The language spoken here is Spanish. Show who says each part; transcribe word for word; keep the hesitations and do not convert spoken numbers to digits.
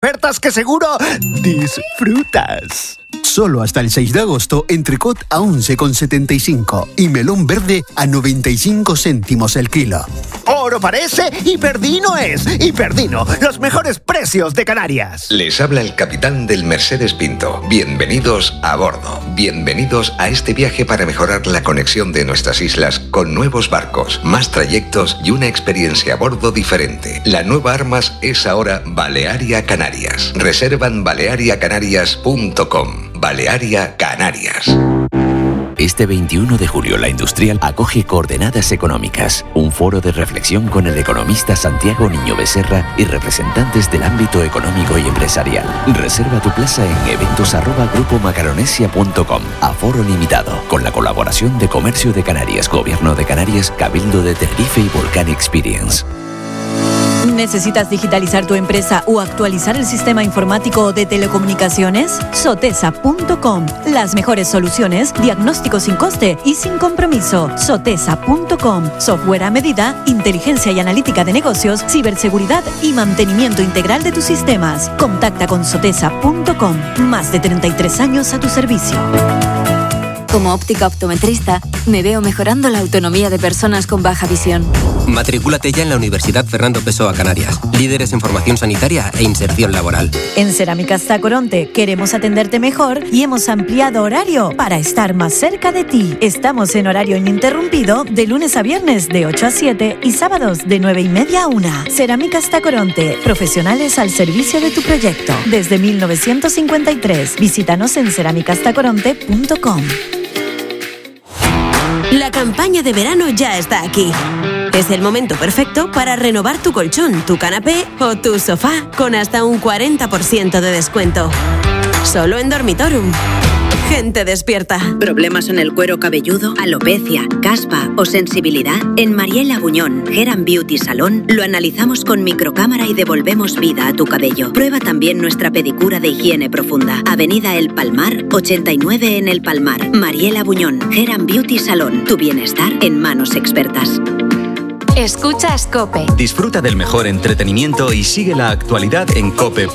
Speaker 1: Ofertas que seguro disfrutas.
Speaker 2: Solo hasta el seis de agosto, entrecot a once con setenta y cinco y melón verde a noventa y cinco céntimos el kilo.
Speaker 1: Oro parece y Perdino es. Y Perdino, los mejores precios de Canarias.
Speaker 3: Les habla el capitán del Mercedes Pinto. Bienvenidos a bordo. Bienvenidos a este viaje para mejorar la conexión de nuestras islas con nuevos barcos, más trayectos y una experiencia a bordo diferente. La nueva Armas es ahora Balearia Canarias. Reservan balearia canarias punto com. Balearia Canarias.
Speaker 4: Este veintiuno de julio la Industrial acoge Coordenadas Económicas, un foro de reflexión con el economista Santiago Niño Becerra y representantes del ámbito económico y empresarial. Reserva tu plaza en eventos arroba grupo macaronesia punto com. Aforo limitado, con la colaboración de Comercio de Canarias, Gobierno de Canarias, Cabildo de Tenerife y Volcán Experience.
Speaker 5: ¿Necesitas digitalizar tu empresa o actualizar el sistema informático de telecomunicaciones? Sotesa punto com. Las mejores soluciones, diagnóstico sin coste y sin compromiso. Sotesa punto com. Software a medida, inteligencia y analítica de negocios, ciberseguridad y mantenimiento integral de tus sistemas. Contacta con Sotesa punto com. Más de treinta y tres años a tu servicio.
Speaker 6: Como óptica optometrista, me veo mejorando la autonomía de personas con baja visión.
Speaker 7: Matricúlate ya en la Universidad Fernando Pessoa Canarias, líderes en formación sanitaria e inserción laboral.
Speaker 5: En Cerámicas Tacoronte queremos atenderte mejor y hemos ampliado horario para estar más cerca de ti. Estamos en horario ininterrumpido de lunes a viernes de ocho a siete y sábados de nueve y media a una. Cerámicas Tacoronte, profesionales al servicio de tu proyecto. Desde mil novecientos cincuenta y tres, visítanos en cerámicas tacoronte punto com.
Speaker 8: La campaña de verano ya está aquí. Es el momento perfecto para renovar tu colchón, tu canapé o tu sofá con hasta un cuarenta por ciento de descuento. Solo en Dormitorum. Gente despierta.
Speaker 9: ¿Problemas en el cuero cabelludo, alopecia, caspa o sensibilidad? En Mariela Buñón, Hair and Beauty Salón, lo analizamos con microcámara y devolvemos vida a tu cabello. Prueba también nuestra pedicura de higiene profunda. Avenida El Palmar, ochenta y nueve en El Palmar. Mariela Buñón, Hair and Beauty Salón. Tu bienestar en manos expertas.
Speaker 10: Escuchas COPE.
Speaker 11: Disfruta del mejor entretenimiento y sigue la actualidad en cope.